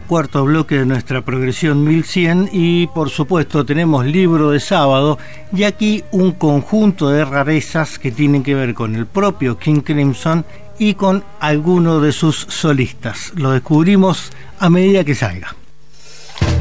cuarto bloque de nuestra progresión 1100 y por supuesto tenemos libro de sábado y aquí un conjunto de rarezas que tienen que ver con el propio King Crimson y con alguno de sus solistas. Lo descubrimos a medida que salga.